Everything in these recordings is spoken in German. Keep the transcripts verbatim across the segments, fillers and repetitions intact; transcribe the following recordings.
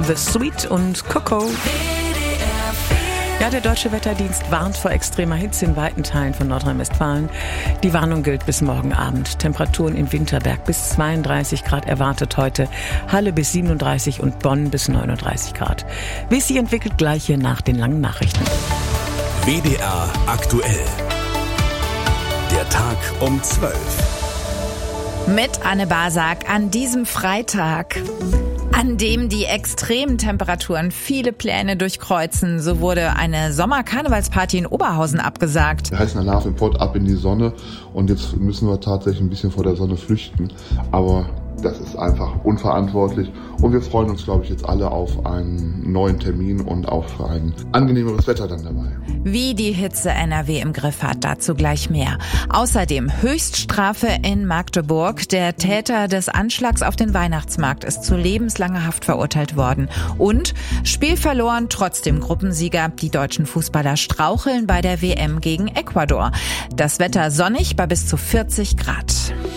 The Sweet und Coco. Ja, der Deutsche Wetterdienst warnt vor extremer Hitze in weiten Teilen von Nordrhein-Westfalen. Die Warnung gilt bis morgen Abend. Temperaturen in Winterberg bis zweiunddreißig Grad erwartet heute, Halle bis siebenunddreißig und Bonn bis neununddreißig Grad. Wie es sich entwickelt, gleich hier nach den langen Nachrichten. W D R aktuell. Der Tag um zwölf. Mit Anne Basak an diesem Freitag, an dem die extremen Temperaturen viele Pläne durchkreuzen. So wurde eine Sommer-Karnevalsparty in Oberhausen abgesagt. Wir heißen Alarv im Pott ab in die Sonne und jetzt müssen wir tatsächlich ein bisschen vor der Sonne flüchten. Aber das ist einfach unverantwortlich und wir freuen uns, glaube ich, jetzt alle auf einen neuen Termin und auf ein angenehmeres Wetter dann dabei. Wie die Hitze N R W im Griff hat, dazu gleich mehr. Außerdem Höchststrafe in Magdeburg. Der Täter des Anschlags auf den Weihnachtsmarkt ist zu lebenslanger Haft verurteilt worden. Und Spiel verloren, trotzdem Gruppensieger. Die deutschen Fußballer straucheln bei der W M gegen Ecuador. Das Wetter sonnig bei bis zu vierzig Grad.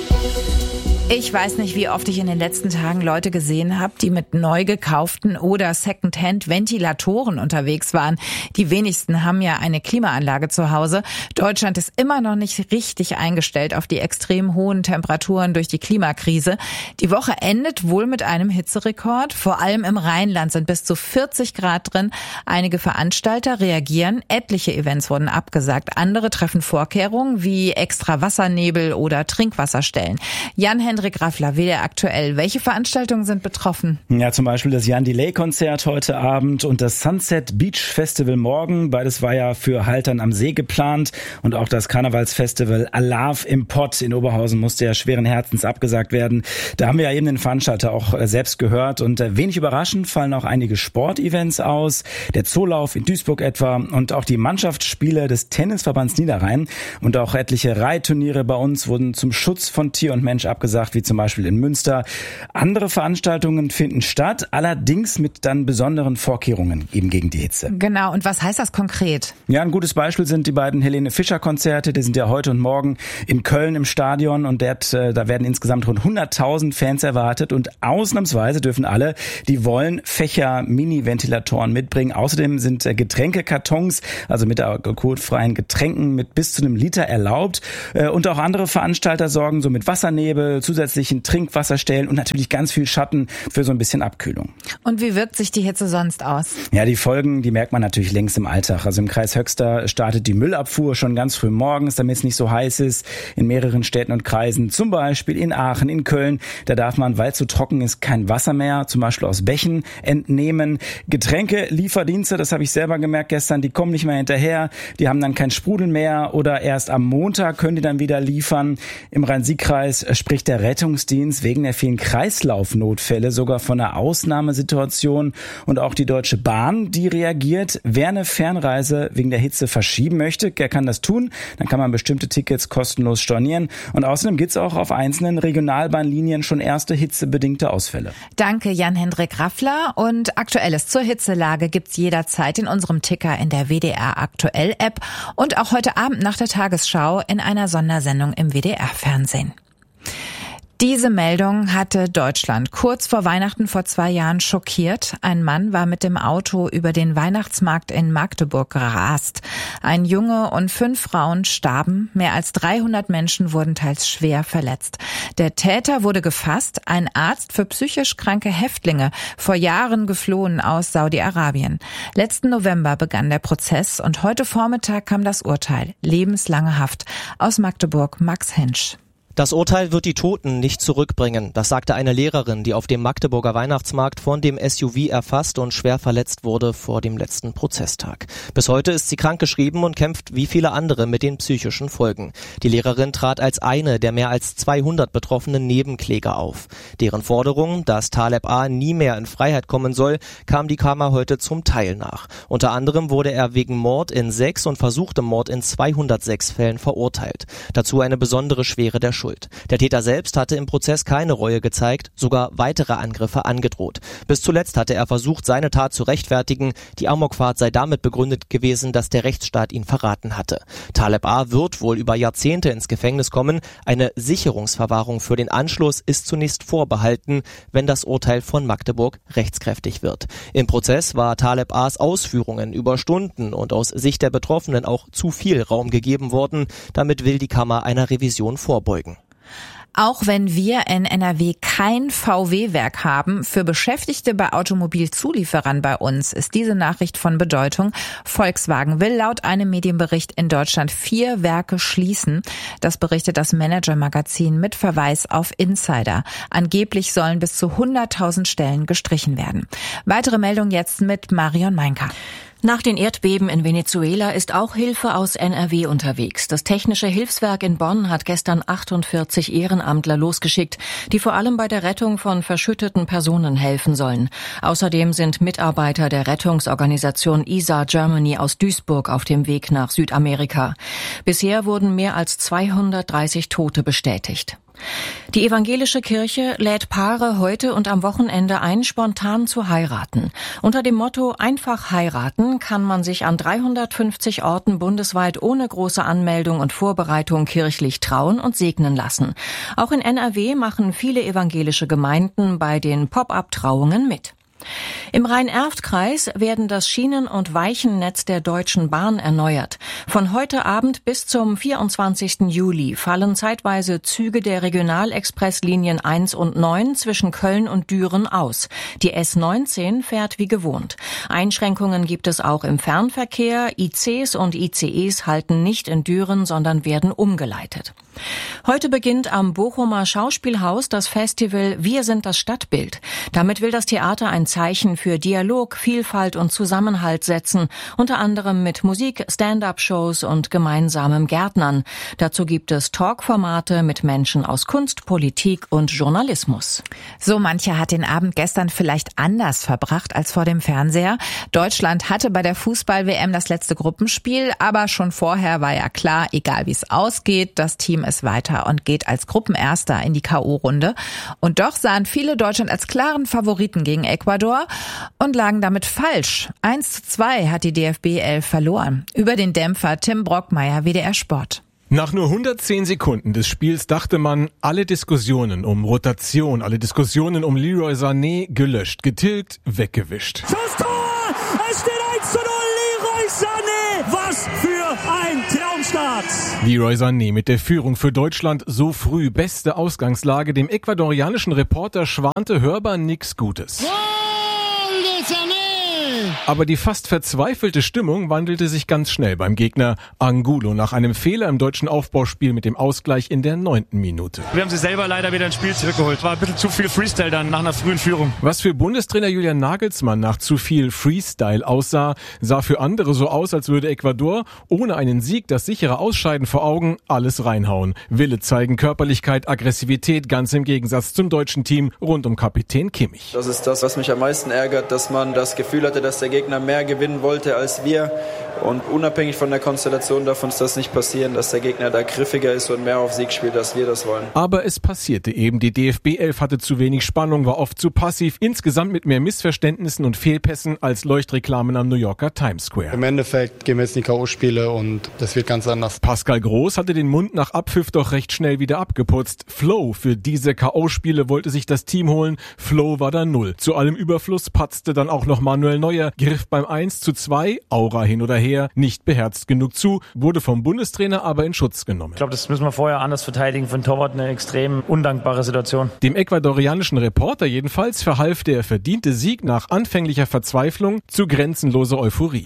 Ich weiß nicht, wie oft ich in den letzten Tagen Leute gesehen habe, die mit neu gekauften oder Secondhand-Ventilatoren unterwegs waren. Die wenigsten haben ja eine Klimaanlage zu Hause. Deutschland ist immer noch nicht richtig eingestellt auf die extrem hohen Temperaturen durch die Klimakrise. Die Woche endet wohl mit einem Hitzerekord. Vor allem im Rheinland sind bis zu vierzig Grad drin. Einige Veranstalter reagieren. Etliche Events wurden abgesagt. Andere treffen Vorkehrungen wie extra Wassernebel oder Trinkwasserstellen. Jan-Henrik Raffler, W D R aktuell. Welche Veranstaltungen sind betroffen? Ja, zum Beispiel das Jan Delay-Konzert heute Abend und das Sunset Beach Festival morgen. Beides war ja für Haltern am See geplant. Und auch das Karnevalsfestival Alarv im Pott in Oberhausen musste ja schweren Herzens abgesagt werden. Da haben wir ja eben den Veranstalter auch selbst gehört. Und wenig überraschend fallen auch einige Sportevents aus. Der Zoolauf in Duisburg etwa und auch die Mannschaftsspiele des Tennisverbands Niederrhein. Und auch etliche Reitturniere bei uns wurden zum Schutz von Tier und Mensch abgesagt, wie zum Beispiel in Münster. Andere Veranstaltungen finden statt, allerdings mit dann besonderen Vorkehrungen eben gegen die Hitze. Genau, und was heißt das konkret? Ja, ein gutes Beispiel sind die beiden Helene Fischer Konzerte, die sind ja heute und morgen in Köln im Stadion und dort, da werden insgesamt rund hunderttausend Fans erwartet und ausnahmsweise dürfen alle, die wollen, Fächer, Mini-Ventilatoren mitbringen. Außerdem sind Getränkekartons, also mit alkoholfreien Getränken mit bis zu einem Liter erlaubt und auch andere Veranstalter sorgen so mit Wassernebel, zusätzlichen Trinkwasserstellen und natürlich ganz viel Schatten für so ein bisschen Abkühlung. Und wie wirkt sich die Hitze sonst aus? Ja, die Folgen, die merkt man natürlich längst im Alltag. Also im Kreis Höxter startet die Müllabfuhr schon ganz früh morgens, damit es nicht so heiß ist. In mehreren Städten und Kreisen, zum Beispiel in Aachen, in Köln, da darf man, weil es so trocken ist, kein Wasser mehr, zum Beispiel aus Bächen, entnehmen. Getränke-Lieferdienste, das habe ich selber gemerkt gestern, die kommen nicht mehr hinterher. Die haben dann kein Sprudel mehr oder erst am Montag können die dann wieder liefern. Im Rhein-Sieg-Kreis spricht der Rettungsdienst wegen der vielen Kreislaufnotfälle sogar von einer Ausnahmesituation. Und auch die Deutsche Bahn, die reagiert. Wer eine Fernreise wegen der Hitze verschieben möchte, der kann das tun. Dann kann man bestimmte Tickets kostenlos stornieren. Und außerdem gibt es auch auf einzelnen Regionalbahnlinien schon erste hitzebedingte Ausfälle. Danke, Jan-Hendrik Raffler. Und Aktuelles zur Hitzelage gibt's jederzeit in unserem Ticker in der W D R Aktuell App und auch heute Abend nach der Tagesschau in einer Sondersendung im W D R-Fernsehen. Diese Meldung hatte Deutschland kurz vor Weihnachten vor zwei Jahren schockiert. Ein Mann war mit dem Auto über den Weihnachtsmarkt in Magdeburg gerast. Ein Junge und fünf Frauen starben. Mehr als dreihundert Menschen wurden teils schwer verletzt. Der Täter wurde gefasst, ein Arzt für psychisch kranke Häftlinge, vor Jahren geflohen aus Saudi-Arabien. Letzten November begann der Prozess und heute Vormittag kam das Urteil. Lebenslange Haft. Aus Magdeburg, Max Hensch. Das Urteil wird die Toten nicht zurückbringen. Das sagte eine Lehrerin, die auf dem Magdeburger Weihnachtsmarkt von dem S U V erfasst und schwer verletzt wurde vor dem letzten Prozesstag. Bis heute ist sie krankgeschrieben und kämpft wie viele andere mit den psychischen Folgen. Die Lehrerin trat als eine der mehr als zweihundert betroffenen Nebenkläger auf. Deren Forderung, dass Taleb A. nie mehr in Freiheit kommen soll, kam die Kammer heute zum Teil nach. Unter anderem wurde er wegen Mord in sechs und versuchtem Mord in zweihundertsechs Fällen verurteilt. Dazu eine besondere Schwere der Schuld. Schuld. Der Täter selbst hatte im Prozess keine Reue gezeigt, sogar weitere Angriffe angedroht. Bis zuletzt hatte er versucht, seine Tat zu rechtfertigen. Die Amokfahrt sei damit begründet gewesen, dass der Rechtsstaat ihn verraten hatte. Taleb A. wird wohl über Jahrzehnte ins Gefängnis kommen. Eine Sicherungsverwahrung für den Anschluss ist zunächst vorbehalten, wenn das Urteil von Magdeburg rechtskräftig wird. Im Prozess war Taleb A.'s Ausführungen über Stunden und aus Sicht der Betroffenen auch zu viel Raum gegeben worden. Damit will die Kammer einer Revision vorbeugen. Auch wenn wir in N R W kein V W-Werk haben, für Beschäftigte bei Automobilzulieferern bei uns ist diese Nachricht von Bedeutung. Volkswagen will laut einem Medienbericht in Deutschland vier Werke schließen. Das berichtet das Manager-Magazin mit Verweis auf Insider. Angeblich sollen bis zu hunderttausend Stellen gestrichen werden. Weitere Meldung jetzt mit Marion Meinker. Nach den Erdbeben in Venezuela ist auch Hilfe aus N R W unterwegs. Das Technische Hilfswerk in Bonn hat gestern achtundvierzig Ehrenamtler losgeschickt, die vor allem bei der Rettung von verschütteten Personen helfen sollen. Außerdem sind Mitarbeiter der Rettungsorganisation I S A Germany aus Duisburg auf dem Weg nach Südamerika. Bisher wurden mehr als zweihundertdreißig Tote bestätigt. Die evangelische Kirche lädt Paare heute und am Wochenende ein, spontan zu heiraten. Unter dem Motto Einfach heiraten kann man sich an dreihundertfünfzig Orten bundesweit ohne große Anmeldung und Vorbereitung kirchlich trauen und segnen lassen. Auch in N R W machen viele evangelische Gemeinden bei den Pop-up-Trauungen mit. Im Rhein-Erft-Kreis werden das Schienen- und Weichennetz der Deutschen Bahn erneuert. Von heute Abend bis zum vierundzwanzigsten Juli fallen zeitweise Züge der Regionalexpresslinien eins und neun zwischen Köln und Düren aus. Die S neunzehn fährt wie gewohnt. Einschränkungen gibt es auch im Fernverkehr. I Cs und I C Es halten nicht in Düren, sondern werden umgeleitet. Heute beginnt am Bochumer Schauspielhaus das Festival Wir sind das Stadtbild. Damit will das Theater ein Zeichen für Dialog, Vielfalt und Zusammenhalt setzen, unter anderem mit Musik, Stand-up-Shows und gemeinsamem Gärtnern. Dazu gibt es Talkformate mit Menschen aus Kunst, Politik und Journalismus. So mancher hat den Abend gestern vielleicht anders verbracht als vor dem Fernseher. Deutschland hatte bei der Fußball-W M das letzte Gruppenspiel, aber schon vorher war ja klar, egal wie es ausgeht, das Team ist weiter und geht als Gruppenerster in die K O-Runde. Und doch sahen viele Deutschland als klaren Favoriten gegen Ecuador und lagen damit falsch. eins zu zwei hat die D F B elf verloren. Über den Dämpfer Tim Brockmeier, W D R Sport. Nach nur hundertzehn Sekunden des Spiels dachte man, alle Diskussionen um Rotation, alle Diskussionen um Leroy Sané gelöscht, getilgt, weggewischt. Das Tor! Es steht eins zu null, Leroy Sané! Was für ein Traumstart! Leroy Sané mit der Führung für Deutschland so früh, beste Ausgangslage. Dem ecuadorianischen Reporter schwante hörbar nix Gutes. Aber die fast verzweifelte Stimmung wandelte sich ganz schnell beim Gegner Angulo nach einem Fehler im deutschen Aufbauspiel mit dem Ausgleich in der neunten Minute. Wir haben sie selber leider wieder ins Spiel zurückgeholt. War ein bisschen zu viel Freestyle dann nach einer frühen Führung. Was für Bundestrainer Julian Nagelsmann nach zu viel Freestyle aussah, sah für andere so aus, als würde Ecuador ohne einen Sieg, das sichere Ausscheiden vor Augen, alles reinhauen. Wille zeigen, Körperlichkeit, Aggressivität, ganz im Gegensatz zum deutschen Team rund um Kapitän Kimmich. Das ist das, was mich am meisten ärgert, dass man das Gefühl hatte, dass der Gegner mehr gewinnen wollte als wir. Und unabhängig von der Konstellation darf uns das nicht passieren, dass der Gegner da griffiger ist und mehr auf Sieg spielt, als wir das wollen. Aber es passierte eben. Die D F B elf hatte zu wenig Spannung, war oft zu passiv, insgesamt mit mehr Missverständnissen und Fehlpässen als Leuchtreklamen am New Yorker Times Square. Im Endeffekt gehen wir jetzt in die K O-Spiele und das wird ganz anders. Pascal Groß hatte den Mund nach Abpfiff doch recht schnell wieder abgeputzt. Flow für diese K O-Spiele wollte sich das Team holen. Flow war da null. Zu allem Überfluss patzte dann auch noch Manuel Neuer, griff beim eins zu zwei, Aura hin oder her, nicht beherzt genug zu, wurde vom Bundestrainer aber in Schutz genommen. Ich glaube, das müssen wir vorher anders verteidigen. Für den Torwart eine extrem undankbare Situation. Dem ecuadorianischen Reporter jedenfalls verhalf der verdiente Sieg nach anfänglicher Verzweiflung zu grenzenloser Euphorie.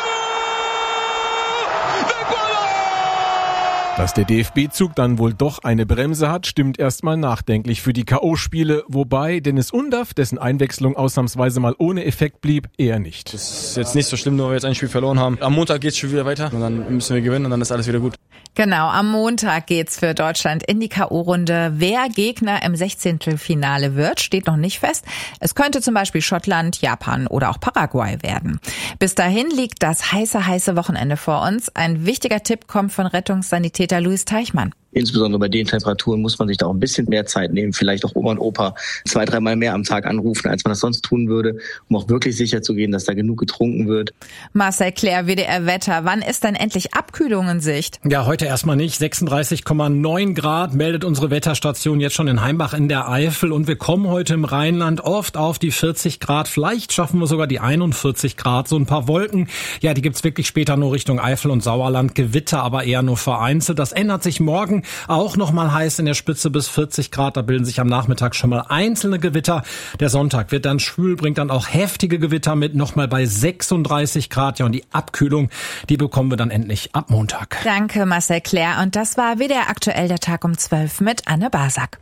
Dass der D F B-Zug dann wohl doch eine Bremse hat, stimmt erstmal nachdenklich für die K O-Spiele, wobei Dennis Undaff, dessen Einwechslung ausnahmsweise mal ohne Effekt blieb, eher nicht. Das ist jetzt nicht so schlimm, nur weil wir jetzt ein Spiel verloren haben. Am Montag geht's schon wieder weiter und dann müssen wir gewinnen und dann ist alles wieder gut. Genau, am Montag geht's für Deutschland in die K O-Runde. Wer Gegner im Sechzehntelfinale wird, steht noch nicht fest. Es könnte zum Beispiel Schottland, Japan oder auch Paraguay werden. Bis dahin liegt das heiße, heiße Wochenende vor uns. Ein wichtiger Tipp kommt von Rettungssanitäter Luis Teichmann. Insbesondere bei den Temperaturen muss man sich da auch ein bisschen mehr Zeit nehmen, vielleicht auch Oma und Opa zwei, dreimal mehr am Tag anrufen, als man das sonst tun würde, um auch wirklich sicher zu gehen, dass da genug getrunken wird. Marcel Clair, W D R Wetter. Wann ist denn endlich Abkühlung in Sicht? Ja, heute erstmal nicht. sechsunddreißig Komma neun Grad meldet unsere Wetterstation jetzt schon in Heimbach in der Eifel. Und wir kommen heute im Rheinland oft auf die vierzig Grad. Vielleicht schaffen wir sogar die einundvierzig Grad. So ein paar Wolken, ja, die gibt's wirklich später nur Richtung Eifel und Sauerland. Gewitter aber eher nur vereinzelt. Das ändert sich morgen. Auch nochmal heiß in der Spitze bis vierzig Grad. Da bilden sich am Nachmittag schon mal einzelne Gewitter. Der Sonntag wird dann schwül, bringt dann auch heftige Gewitter mit. Nochmal bei sechsunddreißig Grad. Ja, und die Abkühlung, die bekommen wir dann endlich ab Montag. Danke, Marcel Clair. Und das war W D R aktuell der Tag um zwölf mit Anne Basak.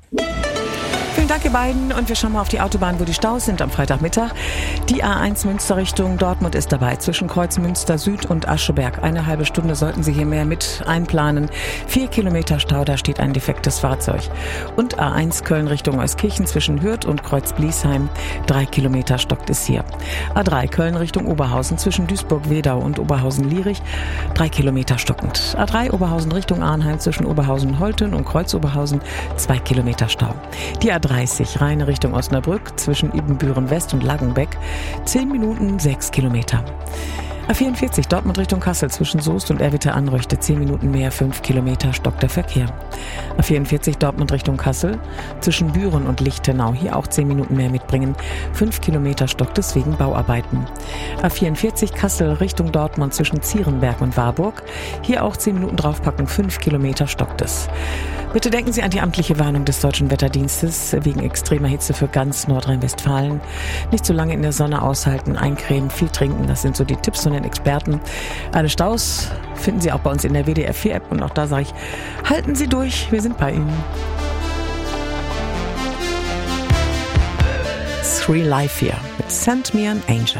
Vielen Dank, ihr beiden. Und wir schauen mal auf die Autobahn, wo die Staus sind am Freitagmittag. Die A eins Münster Richtung Dortmund ist dabei, zwischen Kreuz Münster Süd und Ascheberg. Eine halbe Stunde sollten Sie hier mehr mit einplanen. Vier Kilometer Stau, da steht ein defektes Fahrzeug. Und A eins Köln Richtung Euskirchen zwischen Hürth und Kreuz Bliesheim. Drei Kilometer stockt es hier. A drei Köln Richtung Oberhausen zwischen Duisburg-Wedau und Oberhausen-Lierich. Drei Kilometer stockend. A drei Oberhausen Richtung Arnheim zwischen Oberhausen-Holten und Kreuz-Oberhausen. Zwei Kilometer Stau. Die A dreißig Rheine Richtung Osnabrück zwischen Ibbenbüren West und Langenbeck. Zehn Minuten, sechs Kilometer. A vierundvierzig Dortmund Richtung Kassel zwischen Soest und Erwitte-Anröchte. Zehn Minuten mehr, fünf Kilometer stockt der Verkehr. A vierundvierzig Dortmund Richtung Kassel zwischen Büren und Lichtenau. Hier auch zehn Minuten mehr mitbringen. Fünf Kilometer stockt es wegen Bauarbeiten. A vierundvierzig Kassel Richtung Dortmund zwischen Zierenberg und Warburg. Hier auch zehn Minuten draufpacken. Fünf Kilometer stockt es. Bitte denken Sie an die amtliche Warnung des Deutschen Wetterdienstes wegen extremer Hitze für ganz Nordrhein-Westfalen. Nicht zu lange in der Sonne aushalten, eincremen, viel trinken. Das sind so die Tipps von den Experten. Alle Staus finden Sie auch bei uns in der W D R vier App. Und auch da sage ich, halten Sie durch, wir sind bei Ihnen. Three Life hier mit Send Me an Angel.